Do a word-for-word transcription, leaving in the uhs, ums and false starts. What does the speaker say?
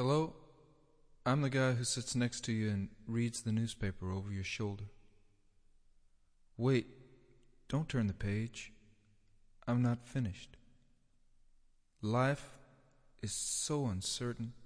Hello? I'm the guy who sits next to you and reads the newspaper over your shoulder. Wait, don't turn the page. I'm not finished. Life is so uncertain.